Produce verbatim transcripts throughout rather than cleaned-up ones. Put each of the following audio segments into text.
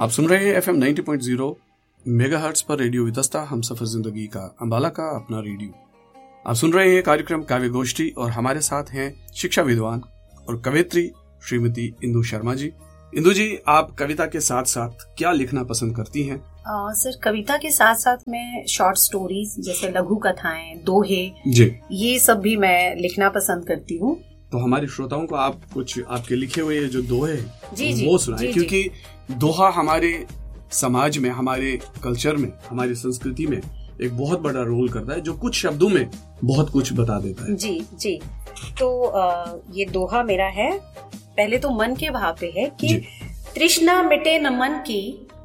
आप सुन रहे हैं F M ninety point zero megahertz पर रेडियो वितस्ता हम सफर जिंदगी का अंबाला का अपना रेडियो। आप सुन रहे हैं कार्यक्रम काव्य गोष्ठी और हमारे साथ हैं शिक्षा विद्वान और कवयित्री श्रीमती इंदु शर्मा जी। इंदु जी, आप कविता के साथ साथ क्या लिखना पसंद करती हैं? आ, सर कविता के साथ साथ मैं शॉर्ट स्टोरीज जैसे लघु कथाएं, दोहे जी, ये सब भी मैं लिखना पसंद करती हूँ। तो हमारे श्रोताओं को आप कुछ आपके लिखे हुए जो दोहे जी जी वो सुनाएं, क्योंकि दोहा हमारे समाज में, हमारे कल्चर में, हमारी संस्कृति में एक बहुत बड़ा रोल करता है, जो कुछ शब्दों में बहुत कुछ बता देता है। जी जी तो आ, ये दोहा मेरा है। पहले तो मन के भाव पे है कि तृष्णा मिटे न मन की,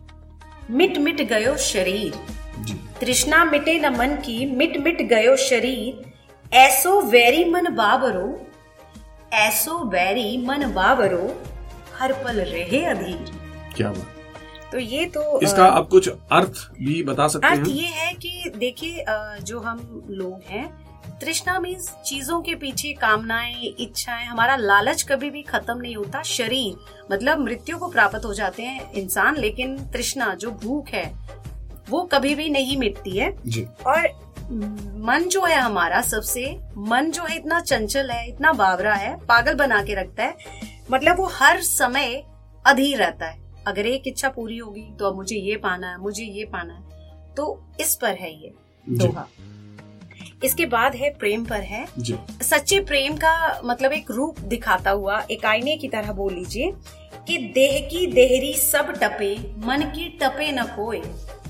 मिट मिट गयो शरीर। जी। तृष्णा मिटे न मन की, मिट मिट गयो शरीर। ऐसो वैरी मन बाबरो, ऐसो वैरी मन बाबरो, हर पल रहे अधीर। क्या बात। तो ये तो इसका आप कुछ अर्थ भी बता सकते हैं? अर्थ ये है कि देखिए, जो हम लोग हैं, तृष्णा मीन्स चीजों के पीछे कामनाएं, इच्छाएं, हमारा लालच कभी भी खत्म नहीं होता। शरीर मतलब मृत्यु को प्राप्त हो जाते हैं इंसान, लेकिन तृष्णा जो भूख है वो कभी भी नहीं मिटती है। जी। और मन जो है हमारा, सबसे मन जो है इतना चंचल है, इतना बावरा है, पागल बना के रखता है। मतलब वो हर समय अधीर रहता है। अगर एक इच्छा पूरी होगी तो अब मुझे ये पाना है, मुझे ये पाना है। तो इस पर है ये दोहा। इसके बाद है प्रेम पर है। जी। सच्चे प्रेम का मतलब एक रूप दिखाता हुआ एक आईने की तरह बोल लीजिए कि देह की देहरी सब टपे, मन की टपे न कोई।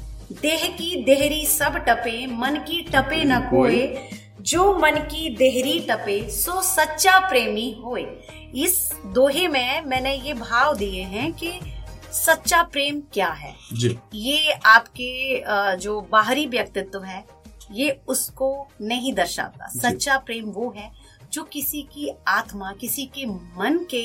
देह की देहरी सब टपे, मन की टपे न कोई। जो मन की देहरी टपे, सो सच्चा प्रेमी होए। इस दोहे में मैंने ये भाव दिए हैं कि सच्चा प्रेम क्या है। जी। ये आपके जो बाहरी व्यक्तित्व है ये उसको नहीं दर्शाता। सच्चा प्रेम वो है जो किसी की आत्मा, किसी के मन के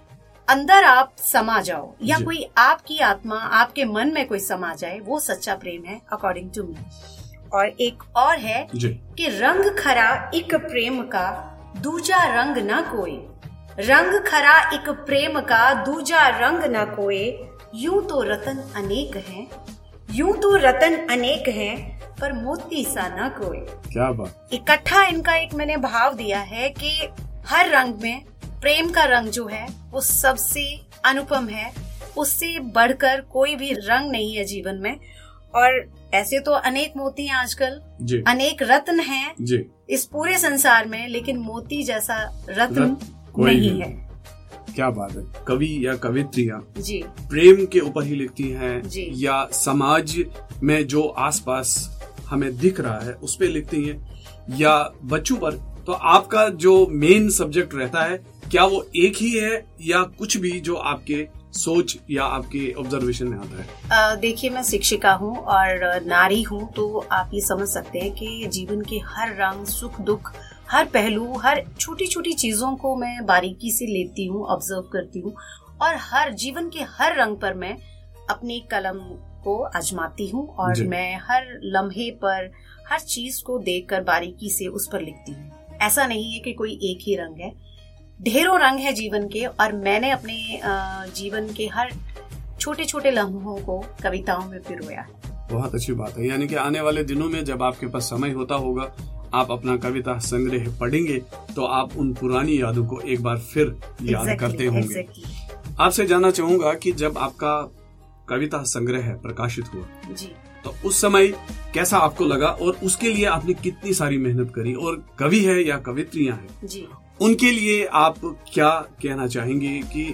अंदर आप समा जाओ, या कोई आपकी आत्मा आपके मन में कोई समा जाए, वो सच्चा प्रेम है अकॉर्डिंग टू मी। और एक और है कि रंग खरा इक प्रेम का, दूजा रंग ना कोई। रंग खरा इक प्रेम का, दूजा रंग ना कोई। यूं तो रतन अनेक हैं, यूं तो रतन अनेक हैं, पर मोती सा ना कोई। क्या बात। इकट्ठा इनका एक मैंने भाव दिया है कि हर रंग में प्रेम का रंग जो है वो सबसे अनुपम है। उससे बढ़कर कोई भी रंग नहीं है जीवन में। और ऐसे तो अनेक मोती हैं आजकल, अनेक रत्न हैं जी इस पूरे संसार में, लेकिन मोती जैसा रत्न रत नहीं है। क्या बात है। कवि या कवित्रियां जी प्रेम के ऊपर ही लिखती हैं, जी। या समाज में जो आसपास हमें दिख रहा है उस पे लिखती हैं, या बच्चों पर। तो आपका जो मेन सब्जेक्ट रहता है, क्या वो एक ही है या कुछ भी जो आपके सोच या आपके ऑब्जर्वेशन में आता है? देखिए, मैं शिक्षिका हूँ और नारी हूँ, तो आप ये समझ सकते हैं कि जीवन के हर रंग, सुख दुख, हर पहलू, हर छोटी छोटी चीजों को मैं बारीकी से लेती हूँ, ऑब्जर्व करती हूँ, और हर जीवन के हर रंग पर मैं अपनी कलम को आजमाती हूँ, और मैं हर लम्हे पर हर चीज को देखकर बारीकी से उस पर लिखती हूँ। ऐसा नहीं है कि कोई एक ही रंग है, ढेरों रंग है जीवन के, और मैंने अपने जीवन के हर छोटे छोटे लम्हों को कविताओं में पिरोया है। बहुत अच्छी बात है। यानी कि आने वाले दिनों में जब आपके पास समय होता होगा, आप अपना कविता संग्रह पढ़ेंगे तो आप उन पुरानी यादों को एक बार फिर याद exactly, करते होंगे। exactly. आपसे जानना चाहूंगा कि जब आपका कविता संग्रह प्रकाशित हुआ जी, तो उस समय कैसा आपको लगा, और उसके लिए आपने कितनी सारी मेहनत करी, और कवि है या कवित्रियां हैं जी, उनके लिए आप क्या कहना चाहेंगे कि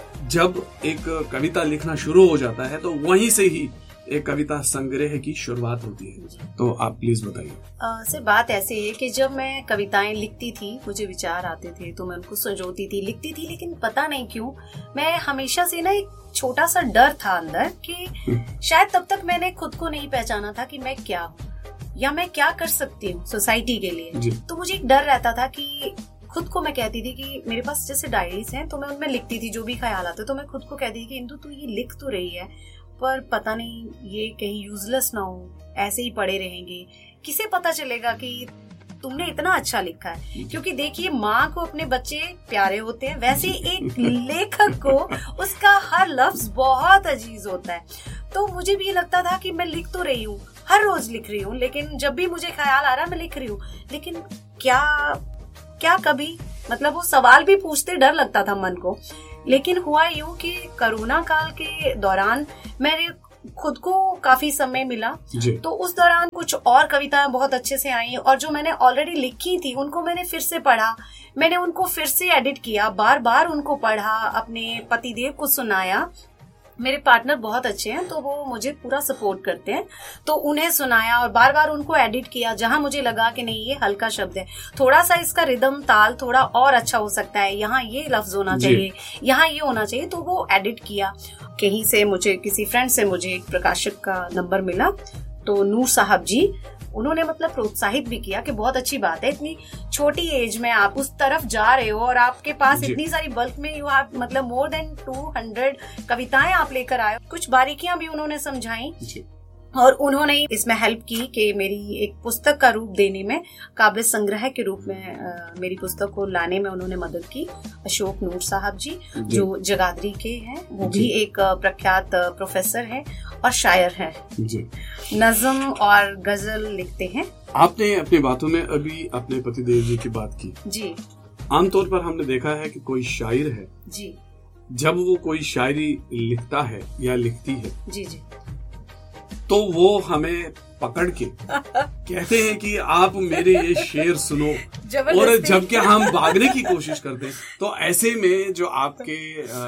जब एक कविता लिखना शुरू हो जाता है तो वहीं से ही एक कविता संग्रह की शुरुआत होती है, तो आप प्लीज बताइए। सर, बात ऐसे है कि जब मैं कविताएं लिखती थी, मुझे विचार आते थे तो मैं उनको संजोती थी, लिखती थी, लेकिन पता नहीं क्यों मैं हमेशा से ना एक छोटा सा डर था अंदर कि शायद तब तक मैंने खुद को नहीं पहचाना था कि मैं क्या हूँ या मैं क्या कर सकती हूँ सोसाइटी के लिए। तो मुझे एक डर रहता था कि खुद को मैं कहती थी कि मेरे पास जैसे डायरीज हैं तो मैं उनमें लिखती थी जो भी ख्याल आते, तो मैं खुद को कहती थी कि इंदु तू ये लिख तो रही है, पर पता नहीं ये कहीं यूजलेस ना हो, ऐसे ही पड़े रहेंगे, किसे पता चलेगा कि तुमने इतना अच्छा लिखा है। क्योंकि देखिए, माँ को अपने बच्चे प्यारे होते हैं, वैसे एक लेखक को उसका हर लफ्ज बहुत अजीज होता है। तो मुझे भी लगता था कि मैं लिख तो रही हूँ, हर रोज लिख रही हूँ, लेकिन जब भी मुझे ख्याल आ रहा मैं लिख रही हूँ, लेकिन क्या क्या कभी मतलब वो सवाल भी पूछते डर लगता था मन को। लेकिन हुआ यूं कि कोरोना काल के दौरान मेरे खुद को काफी समय मिला, तो उस दौरान कुछ और कविताएं बहुत अच्छे से आई, और जो मैंने ऑलरेडी लिखी थी उनको मैंने फिर से पढ़ा, मैंने उनको फिर से एडिट किया, बार बार उनको पढ़ा, अपने पतिदेव को सुनाया। मेरे पार्टनर बहुत अच्छे हैं, तो वो मुझे पूरा सपोर्ट करते हैं, तो उन्हें सुनाया और बार बार उनको एडिट किया। जहां मुझे लगा कि नहीं ये हल्का शब्द है, थोड़ा सा इसका रिदम ताल थोड़ा और अच्छा हो सकता है, यहाँ ये लफ्ज होना चाहिए, यहाँ ये होना चाहिए, तो वो एडिट किया। कहीं से मुझे किसी फ्रेंड से मुझे एक प्रकाशक का नंबर मिला, तो नूर साहब जी, उन्होंने मतलब प्रोत्साहित भी किया कि बहुत अच्छी बात है, इतनी छोटी एज में आप उस तरफ जा रहे हो और आपके पास इतनी सारी बल्क में यू हैव मतलब मोर देन टू हंड्रेड कविताएं आप लेकर आए। कुछ बारीकियां भी उन्होंने समझाई और उन्होंने इसमें हेल्प की कि मेरी एक पुस्तक का रूप देने में, काबिल संग्रह के रूप में आ, मेरी पुस्तक को लाने में उन्होंने मदद की। अशोक नूर साहब जी, जी जो जगाधरी के हैं, वो भी एक प्रख्यात प्रोफेसर हैं और शायर हैं, नज़्म और गजल लिखते हैं। आपने अपनी बातों में अभी अपने पतिदेव जी की बात की जी। आमतौर पर हमने देखा है कि कोई शायर है जी, जब वो कोई शायरी लिखता है या लिखती है जी जी तो वो हमें पकड़ के कहते हैं कि आप मेरे ये शेर सुनो, और जबकि हम भागने की कोशिश करते हैं। तो ऐसे में जो आपके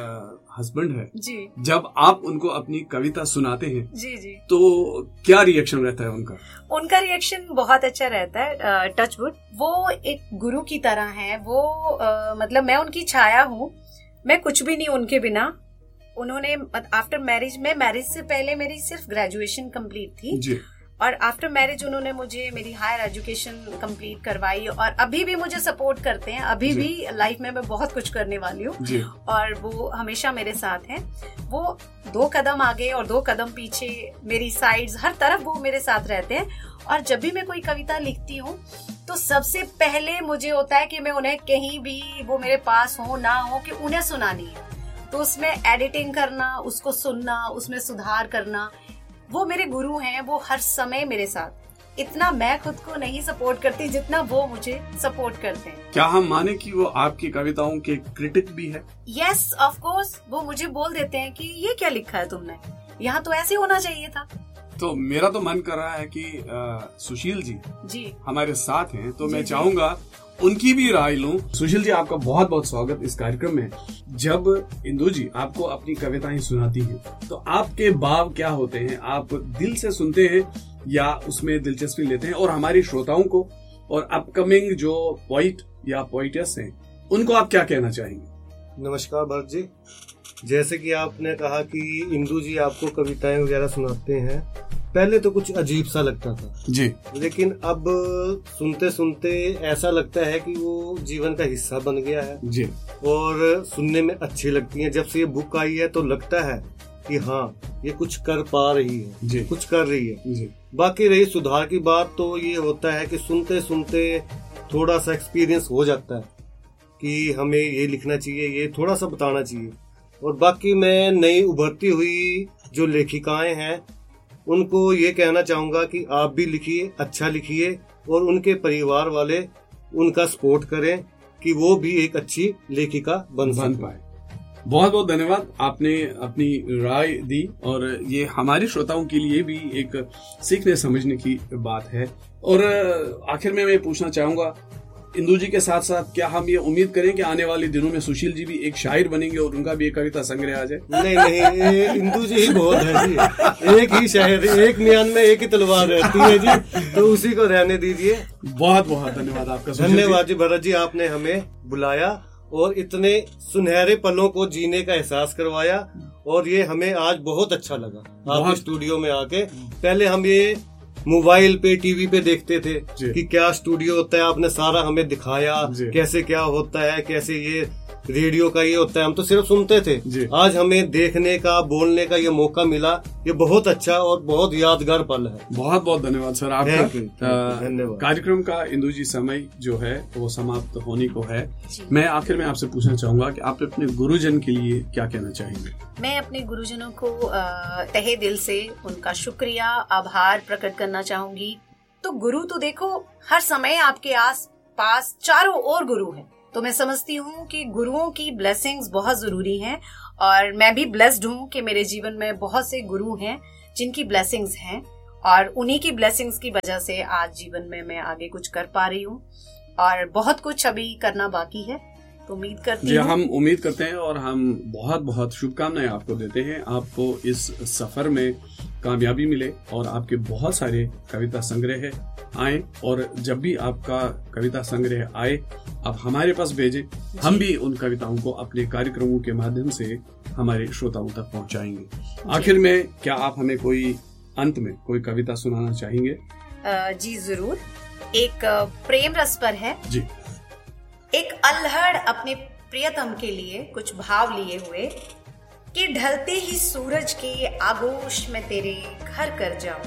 हस्बैंड है जी, जब आप उनको अपनी कविता सुनाते हैं जी जी तो क्या रिएक्शन रहता है उनका? उनका रिएक्शन बहुत अच्छा रहता है। टचवुड, वो एक गुरु की तरह है। वो आ, मतलब मैं उनकी छाया हूँ, मैं कुछ भी नहीं उनके बिना। उन्होंने आफ्टर मैरिज में, मैरिज से पहले मेरी सिर्फ ग्रेजुएशन कंप्लीट थी जी, और आफ्टर मैरिज उन्होंने मुझे मेरी हायर एजुकेशन कंप्लीट करवाई, और अभी भी मुझे सपोर्ट करते हैं। अभी भी लाइफ में मैं बहुत कुछ करने वाली हूँ, और वो हमेशा मेरे साथ हैं। वो दो कदम आगे और दो कदम पीछे, मेरी साइड्स, हर तरफ वो मेरे साथ रहते हैं। और जब भी मैं कोई कविता लिखती हूँ तो सबसे पहले मुझे होता है कि मैं उन्हें कहीं भी वो मेरे पास हो ना हो कि उन्हें सुनानी है, तो उसमें एडिटिंग करना, उसको सुनना, उसमें सुधार करना। वो मेरे गुरु हैं, वो हर समय मेरे साथ। इतना मैं खुद को नहीं सपोर्ट करती जितना वो मुझे सपोर्ट करते हैं। क्या हम माने कि वो आपकी कविताओं के क्रिटिक भी है? Yes, of course. वो मुझे बोल देते हैं कि ये क्या लिखा है तुमने, यहाँ तो ऐसे होना चाहिए था। तो मेरा तो मन कर रहा है कि आ, सुशील जी जी हमारे साथ हैं, तो मैं चाहूंगा उनकी भी राय लूं। सुशील जी, आपका बहुत बहुत स्वागत इस कार्यक्रम में। जब इंदु जी आपको अपनी कविताएं सुनाती हैं तो आपके भाव क्या होते हैं? आप दिल से सुनते हैं या उसमें दिलचस्पी लेते हैं? और हमारे श्रोताओं को और अपकमिंग जो पोइट या पोइटेस हैं उनको आप क्या कहना चाहेंगे? नमस्कार भरत जी, जैसे कि आपने कहा कि इंदु जी आपको कविताएं वगैरह सुनाते हैं, पहले तो कुछ अजीब सा लगता था जी, लेकिन अब सुनते सुनते ऐसा लगता है कि वो जीवन का हिस्सा बन गया है जी, और सुनने में अच्छी लगती है। जब से ये बुक आई है तो लगता है कि हाँ ये कुछ कर पा रही है जी, कुछ कर रही है जी। बाकी रही सुधार की बात, तो ये होता है कि सुनते सुनते थोड़ा सा एक्सपीरियंस हो जाता है कि हमें ये लिखना चाहिए, ये थोड़ा सा बताना चाहिए। और बाकी मैं नई उभरती हुई जो लेखिकाएं हैं उनको ये कहना चाहूंगा कि आप भी लिखिए, अच्छा लिखिए, और उनके परिवार वाले उनका सपोर्ट करें कि वो भी एक अच्छी लेखिका बन पाए। बहुत बहुत धन्यवाद, आपने अपनी राय दी, और ये हमारे श्रोताओं के लिए भी एक सीखने समझने की बात है। और आखिर में मैं पूछना चाहूंगा, इंदु जी के साथ साथ क्या हम ये उम्मीद करें कि आने वाले दिनों में सुशील जी भी एक शायर बनेंगे और उनका भी एक कविता संग्रह आ जाए? नहीं नहीं, इंदु जी ही बहुत है जी, एक ही शायर, एक म्यान में एक ही तलवार रहती है जी, तो उसी को रहने दीजिए। बहुत बहुत धन्यवाद आपका। धन्यवाद जी भरत जी, आपने हमें बुलाया और इतने सुनहरे पलों को जीने का एहसास करवाया, और ये हमें आज बहुत अच्छा लगा आपके स्टूडियो में आके। पहले हम ये मोबाइल पे, टीवी पे देखते थे कि क्या स्टूडियो होता है, आपने सारा हमें दिखाया कैसे क्या होता है, कैसे ये रेडियो का ये होता है, हम तो सिर्फ सुनते थे, आज हमें देखने का, बोलने का ये मौका मिला, ये बहुत अच्छा और बहुत यादगार पल है। बहुत बहुत धन्यवाद सर आपका। धन्यवाद। कार्यक्रम का इंदु जी समय जो है वो समाप्त होने को है। मैं आखिर में आपसे पूछना चाहूंगा कि आप अपने गुरुजन के लिए क्या कहना चाहेंगे? मैं अपने गुरुजनों को तहे दिल से उनका शुक्रिया, आभार प्रकट करना चाहूंगी। तो गुरु तो देखो हर समय आपके आस पास चारों ओर गुरु हैं। तो मैं समझती हूँ कि गुरुओं की ब्लेसिंग्स बहुत जरूरी हैं और मैं भी ब्लेस्ड हूँ कि मेरे जीवन में बहुत से गुरु हैं जिनकी ब्लेसिंग्स हैं और उन्हीं की ब्लेसिंग्स की वजह से आज जीवन में मैं आगे कुछ कर पा रही हूँ और बहुत कुछ अभी करना बाकी है। तो उम्मीद करती हूँ, हम उम्मीद करते हैं और हम बहुत बहुत शुभकामनाएं आपको देते हैं। आपको इस सफर में कामयाबी मिले और आपके बहुत सारे कविता संग्रह आए और जब भी आपका कविता संग्रह आए आप हमारे पास भेजें, हम भी उन कविताओं को अपने कार्यक्रमों के माध्यम से हमारे श्रोताओं तक पहुंचाएंगे। आखिर में क्या आप हमें कोई अंत में कोई कविता सुनाना चाहेंगे? जी जरूर। एक प्रेम रस पर है जी। एक अल्हड़ अपने प्रियतम के लिए कुछ भाव लिए हुए कि ढलते ही सूरज के आगोश में तेरे घर कर जाऊं,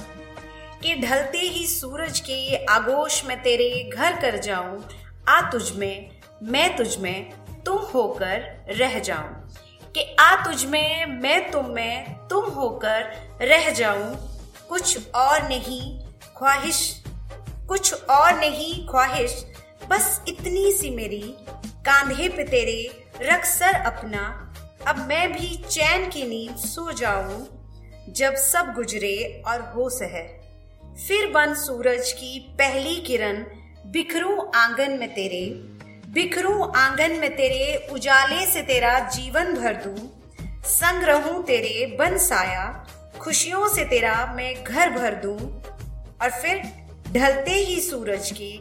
कि ढलते ही सूरज के आगोश में तेरे घर कर जाऊं, आ तुझ में मैं तुझ में तुम होकर रह जाऊं, कि आ तुझ में मैं तुम में तुम होकर रह जाऊं, कुछ और नहीं ख्वाहिश, कुछ और नहीं ख्वाहिश, बस इतनी सी मेरी, कांधे पे तेरे रख सर अपना, अब मैं भी चैन की नींद सो जाऊं, जब सब गुजरे और हो सहे, फिर बन सूरज की पहली किरण, बिखरूं आंगन में तेरे, बिखरूं आंगन में तेरे, उजाले से तेरा जीवन भर दूं, संग रहूं तेरे बन साया, खुशियों से तेरा मैं घर भर दूं, और फिर ढलते ही सूरज की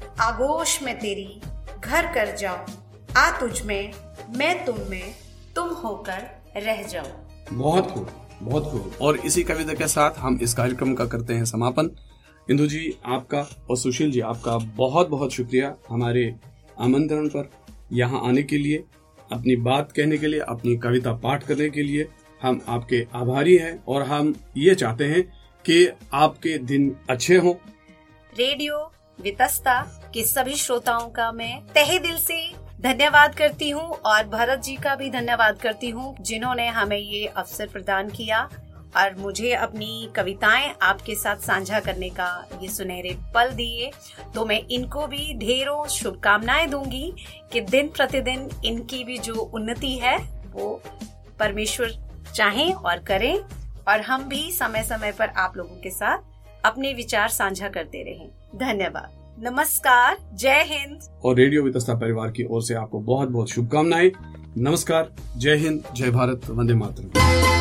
आगोश में तेरी घर कर जाऊं, आ तुझ में मैं तुम में तुम होकर रह जाऊं। बहुत खूब, बहुत खूब। और इसी कविता के साथ हम इस कार्यक्रम का करते हैं समापन। इंदु जी आपका और सुशील जी आपका बहुत बहुत शुक्रिया हमारे आमंत्रण पर यहाँ आने के लिए, अपनी बात कहने के लिए, अपनी कविता पाठ करने के लिए। हम आपके आभारी हैं और हम ये चाहते हैं कि आपके दिन अच्छे हों। रेडियो वितस्ता के सभी श्रोताओं का मैं तहे दिल से धन्यवाद करती हूँ और भरत जी का भी धन्यवाद करती हूँ जिन्होंने हमें ये अवसर प्रदान किया और मुझे अपनी कविताएं आपके साथ साझा करने का ये सुनहरे पल दिए। तो मैं इनको भी ढेरों शुभकामनाएं दूंगी कि दिन प्रतिदिन इनकी भी जो उन्नति है वो परमेश्वर चाहें और करें और हम भी समय समय पर आप लोगों के साथ अपने विचार साझा करते रहें। धन्यवाद, नमस्कार, जय हिंद। और रेडियो वितस्ता परिवार की ओर से आपको बहुत बहुत शुभकामनाएं। नमस्कार, जय हिंद, जय भारत, वंदे मातरम।